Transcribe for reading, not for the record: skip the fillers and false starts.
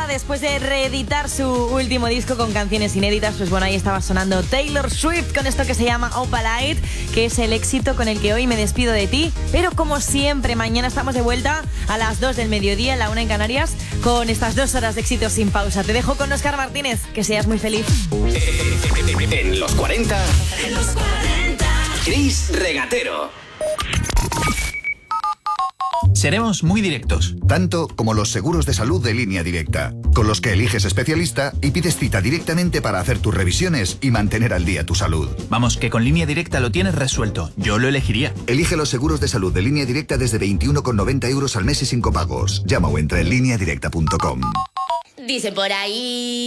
después de reeditar su último disco con canciones inéditas, pues bueno, ahí estaba sonando Taylor Swift con esto que se llama Opalite, que es el éxito con el que hoy me despido de ti. Pero como siempre, mañana estamos de vuelta a las 2 del mediodía, en la 1 en Canarias, con estas 2 horas de éxitos sin pausa. Te dejo con Óscar Martínez, que seas muy feliz. En los 40, Chris Regatero. Seremos muy directos. Tanto como los seguros de salud de Línea Directa, con los que eliges especialista y pides cita directamente para hacer tus revisiones y mantener al día tu salud. Vamos, que con Línea Directa lo tienes resuelto. Yo lo elegiría. Elige los seguros de salud de Línea Directa desde 21,90 € al mes y sin copagos. Llama o entra en lineadirecta.com. Dice por ahí...